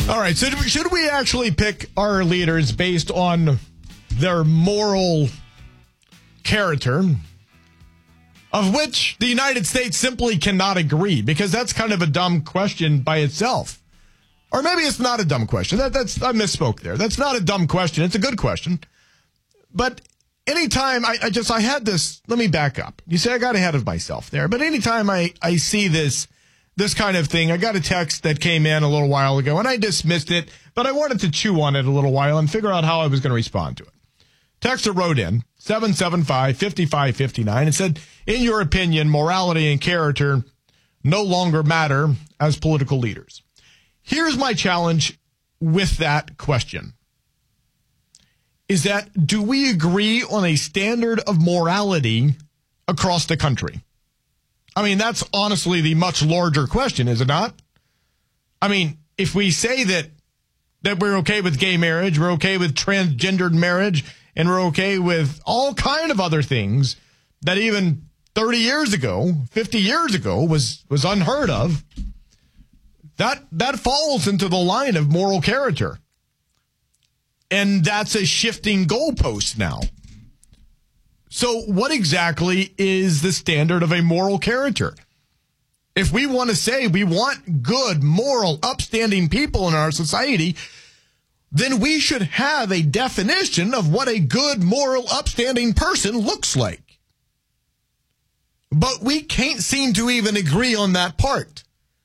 All right, so should we actually pick our leaders based on their moral character, of which the United States simply cannot agree? Because that's kind of a dumb question by itself. Or maybe it's not a dumb question. I misspoke there. That's not a dumb question. It's a good question. But anytime I had this, let me back up. You say I got ahead of myself there. But anytime I see this kind of thing, I got a text that came in a little while ago, and I dismissed it, but I wanted to chew on it a little while and figure out how I was going to respond to it. Texter wrote in, 775-5559, and said, in your opinion, morality and character no longer matter as political leaders. Here's my challenge with that question. Is that, do we agree on a standard of morality across the country? I mean, that's honestly the much larger question, is it not? I mean, if we say that we're okay with gay marriage, we're okay with transgendered marriage, and we're okay with all kind of other things that even 30 years ago, 50 years ago was unheard of, that falls into the line of moral character. And that's a shifting goalpost now. So what exactly is the standard of a moral character? If we want to say we want good, moral, upstanding people in our society, then we should have a definition of what a good, moral, upstanding person looks like. But we can't seem to even agree on that part.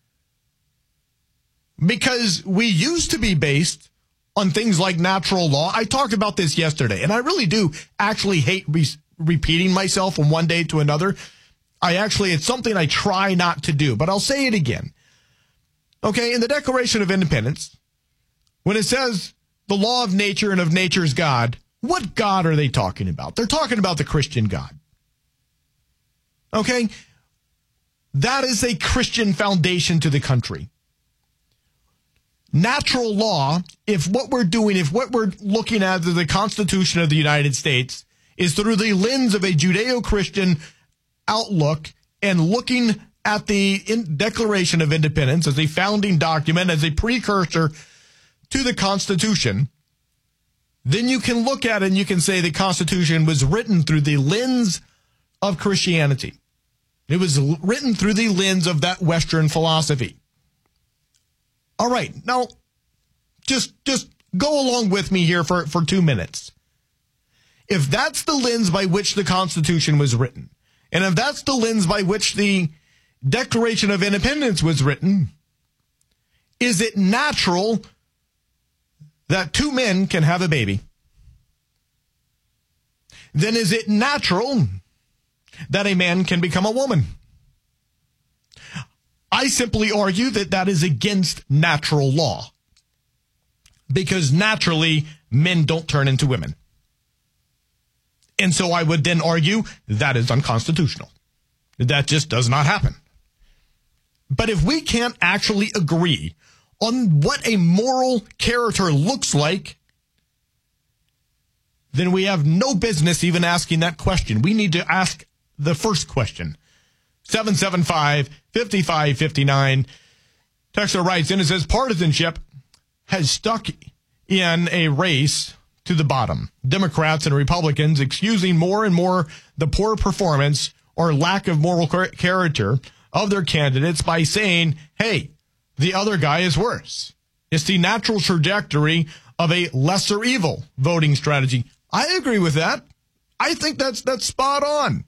Because we used to be based on things like natural law. I talked about this yesterday, and I really do actually hate repeating myself from one day to another. It's something I try not to do, but I'll say it again. Okay, in the Declaration of Independence, when it says the law of nature and of nature's God, what God are they talking about? They're talking about the Christian God. Okay? That is a Christian foundation to the country. Natural law, if what we're looking at the Constitution of the United States is through the lens of a Judeo-Christian outlook and looking at the Declaration of Independence as a founding document, as a precursor to the Constitution, then you can look at it and you can say the Constitution was written through the lens of Christianity. It was written through the lens of that Western philosophy. All right, now just go along with me here for 2 minutes. If that's the lens by which the Constitution was written, and if that's the lens by which the Declaration of Independence was written, is it natural that two men can have a baby? Then is it natural that a man can become a woman? I simply argue that is against natural law, because naturally men don't turn into women. And so I would then argue that is unconstitutional. That just does not happen. But if we can't actually agree on what a moral character looks like, then we have no business even asking that question. We need to ask the first question. 775-5559. Texter writes in and says, partisanship has stuck in a race to the bottom. Democrats and Republicans excusing more and more the poor performance or lack of moral character of their candidates by saying, hey, the other guy is worse. It's the natural trajectory of a lesser evil voting strategy. I agree with that. I think that's spot on.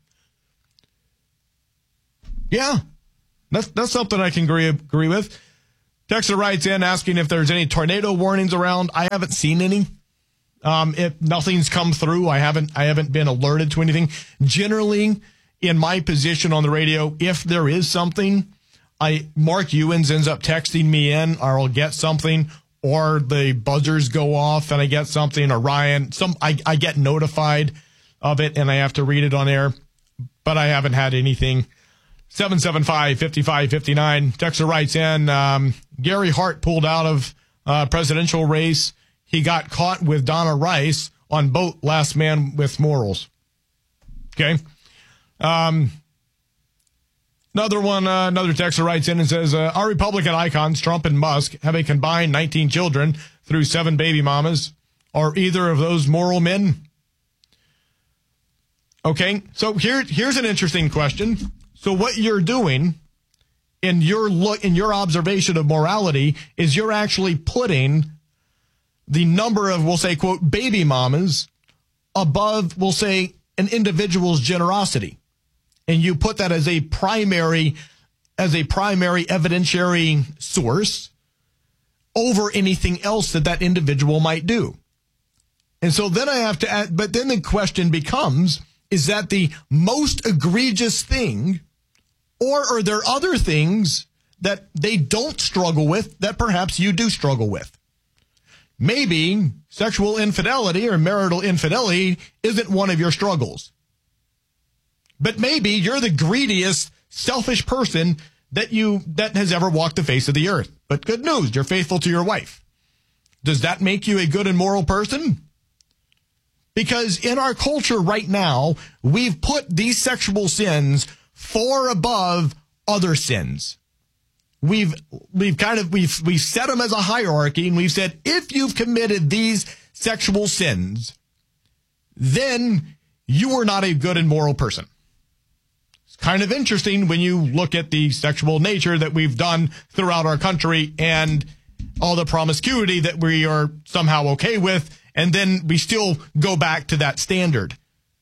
Yeah, that's something I can agree with. Texter writes in asking if there's any tornado warnings around. I haven't seen any. If nothing's come through, I haven't been alerted to anything. Generally, in my position on the radio, if there is something, Mark Ewens ends up texting me in, or I'll get something, or the buzzers go off and I get something, or Ryan, I get notified of it and I have to read it on air, but I haven't had anything. 775-5559. Texter writes in, Gary Hart pulled out of presidential race. He got caught with Donna Rice on boat, last man with morals. Okay. Another one, another texter writes in and says, our Republican icons, Trump and Musk, have a combined 19 children through 7 baby mamas. Are either of those moral men? Okay, so here's an interesting question. So what you're doing in your observation of morality is you're actually putting the number of, we'll say, quote, baby mamas above, we'll say, an individual's generosity. And you put that as a primary evidentiary source over anything else that individual might do. And so then I have to add, but then the question becomes, is that the most egregious thing, or are there other things that they don't struggle with that perhaps you do struggle with? Maybe sexual infidelity or marital infidelity isn't one of your struggles. But maybe you're the greediest, selfish person that has ever walked the face of the earth. But good news, you're faithful to your wife. Does that make you a good and moral person? Because in our culture right now, we've put these sexual sins far above other sins. We've set them as a hierarchy, and we've said, if you've committed these sexual sins, then you are not a good and moral person. It's kind of interesting when you look at the sexual nature that we've done throughout our country and all the promiscuity that we are somehow okay with, and then we still go back to that standard.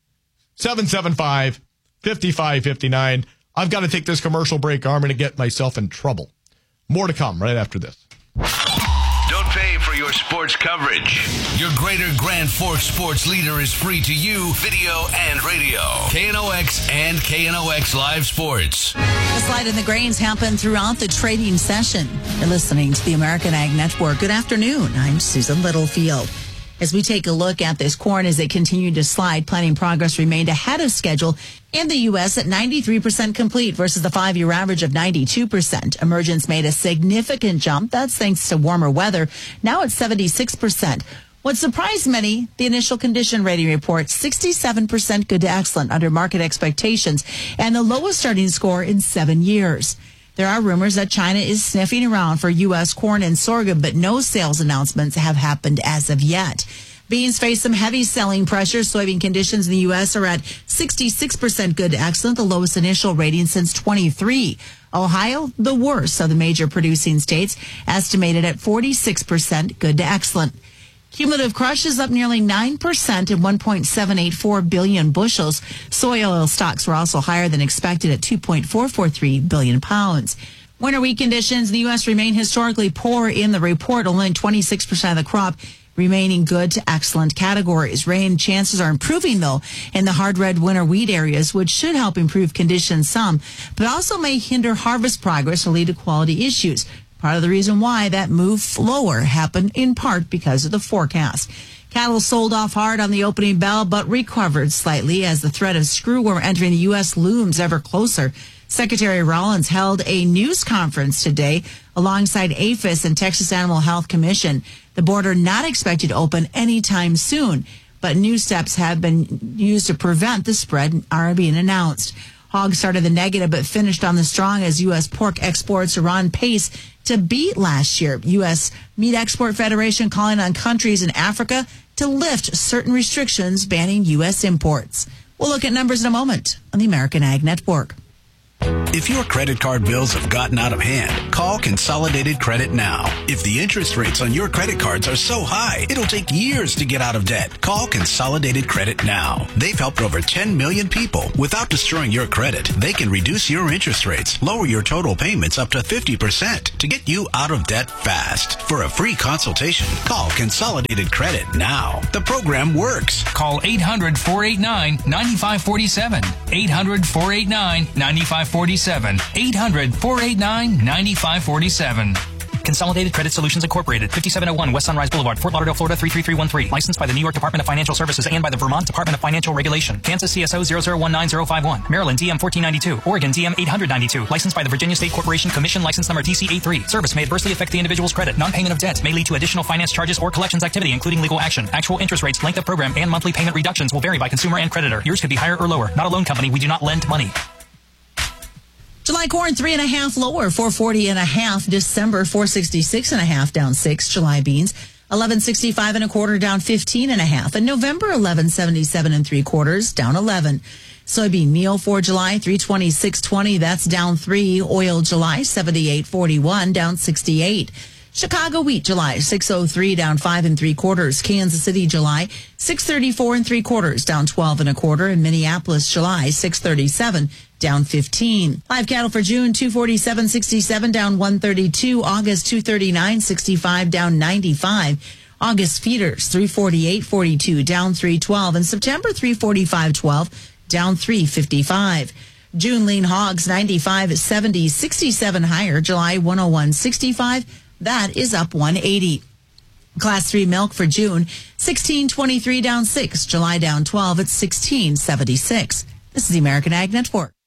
775-5559. I've got to take this commercial break, or I'm going to get myself in trouble. More to come right after this. Don't pay for your sports coverage. Your Greater Grand Forks sports leader is free to you, video and radio. KNOX and KNOX Live Sports. The slide in the grains happened throughout the trading session. You're listening to the American Ag Network. Good afternoon. I'm Susan Littlefield. As we take a look at this corn as it continued to slide, planting progress remained ahead of schedule in the U.S. at 93% complete versus the 5-year average of 92%. Emergence made a significant jump. That's thanks to warmer weather. Now it's 76%. What surprised many, the initial condition rating report, 67% good to excellent under market expectations and the lowest starting score in 7 years. There are rumors that China is sniffing around for U.S. corn and sorghum, but no sales announcements have happened as of yet. Beans face some heavy selling pressure. Soybean conditions in the U.S. are at 66% good to excellent, the lowest initial rating since 23. Ohio, the worst of the major producing states, estimated at 46% good to excellent. Cumulative crush is up nearly 9% at 1.784 billion bushels. Soy oil stocks were also higher than expected at 2.443 billion pounds. Winter wheat conditions in the U.S. remain historically poor in the report, only 26% of the crop remaining good to excellent categories. Rain chances are improving, though, in the hard red winter wheat areas, which should help improve conditions some, but also may hinder harvest progress or lead to quality issues. Part of the reason why that move lower happened in part because of the forecast. Cattle sold off hard on the opening bell, but recovered slightly as the threat of screwworm entering the U.S. looms ever closer. Secretary Rollins held a news conference today alongside APHIS and Texas Animal Health Commission. The border not expected to open anytime soon, but new steps have been used to prevent the spread are being announced. Hogs started the negative but finished on the strong as U.S. pork exports are on pace to beat last year. U.S. Meat Export Federation calling on countries in Africa to lift certain restrictions banning U.S. imports. We'll look at numbers in a moment on the American Ag Network. If your credit card bills have gotten out of hand, call Consolidated Credit now. If the interest rates on your credit cards are so high, it'll take years to get out of debt. Call Consolidated Credit now. They've helped over 10 million people without destroying your credit. They can reduce your interest rates, lower your total payments up to 50% to get you out of debt fast. For a free consultation, call Consolidated Credit now. The program works. Call 800-489-9547. 800-489-9547. 800-489-9547. Consolidated Credit Solutions Incorporated, 5701 West Sunrise Boulevard, Fort Lauderdale, Florida 33313. Licensed by the New York Department of Financial Services and by the Vermont Department of Financial Regulation. Kansas CSO 0019051. Maryland DM 1492. Oregon DM 892. Licensed by the Virginia State Corporation Commission. License number DC83. Service may adversely affect the individual's credit. Non-payment of debt may lead to additional finance charges or collections activity, including legal action. Actual interest rates, length of program, and monthly payment reductions will vary by consumer and creditor. Yours could be higher or lower. Not a loan company. We do not lend money. July corn, 3.5 lower, 440.5. December, 466.5, down 6. July beans, 1165.25, down 15.5. And November, 1177.75, down 11. Soybean meal for July, 326.20, that's down 3. Oil July, 78.41, down 68. Chicago wheat July, 603, down 5 3/4. Kansas City July, 634 3/4, down 12 1/4. And Minneapolis July, 637, down 15. Live cattle for June, 247.67, down 132. August, 239.65, down 95. August feeders, 348.42, down 312. And September, 345.12, down 355. June lean hogs, 95.70, 67 higher. July, 101.65. That is up 180. Class 3 milk for June, 16.23, down 6. July down 12 at 16.76. This is the American Ag Network.